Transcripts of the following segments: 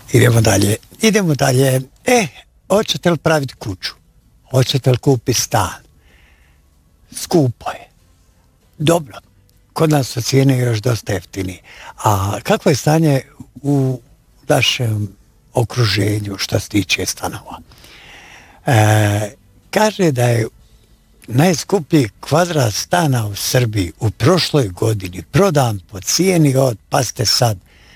Idemo dalje. Hoćete li praviti kuću? Hoćete li kupiti stan? Skupo je. Dobro. Kod nas su cijene još dosta jeftinije. A kako je stanje u našem okruženju što se tiče stanova? Kaže da je najskuplji kvadrat stana u Srbiji u prošloj godini prodan po cijeni od, pazite sad,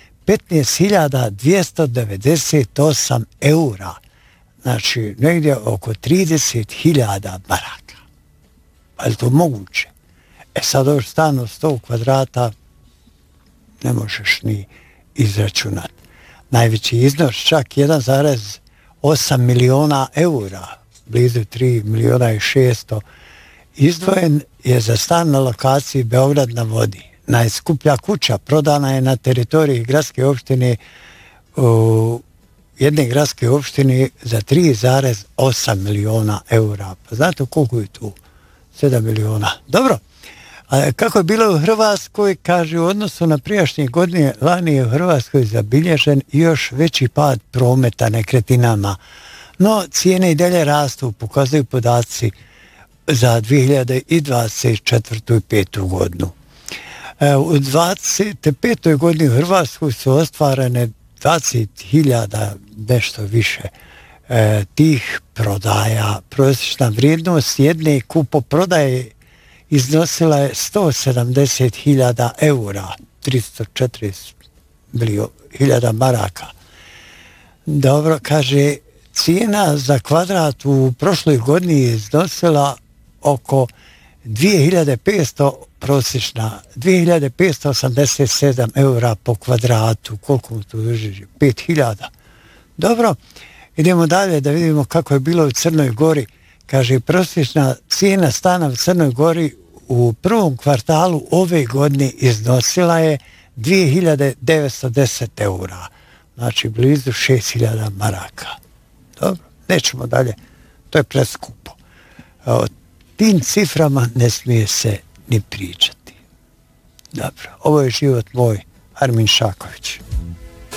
15.298 eura. Znači, negdje oko 30.000 maraka. Je li to moguće? Sad ovo stan od 100 kvadrata ne možeš ni izračunati. Najveći iznos, čak 1,8 miliona eura, blizu 3.600.000, izdvojen je za stan na lokaciji Beograd na vodi. Najskuplja kuća prodana je na teritoriji gradske opštine u jedne gradske opštine za 3,8 miliona eura. Pa znate koliko je tu? 7 miliona. Dobro. A kako je bilo u Hrvatskoj, kaže, u odnosu na prijašnje godine, lani je u Hrvatskoj zabilježen još veći pad prometa nekretninama. No, cijene i dalje rastu, pokazuju podaci za 2024. i 2025. godinu. U 2025. godini u Hrvatskoj su ostvarene 20.000 nešto više tih prodaja. Prosječna vrijednost jedne kupoprodaje iznosila je 170.000 eura, 340.000 maraka. Dobro, kaže, cijena za kvadrat u prošloj godini je iznosila oko 2.500, prosječna, 2.587 eura po kvadratu. Koliko to drži? 5.000. Dobro, idemo dalje da vidimo kako je bilo u Crnoj Gori. Kaže, prosječna cijena stana u Crnoj Gori u prvom kvartalu ove godine iznosila je 2.910 eura. Znači, blizu 6.000 maraka. Dobro, nećemo dalje. To je preskupo. O tim ciframa ne smije se ni pričati. Dobro, ovo je život moj, Armin Šaković.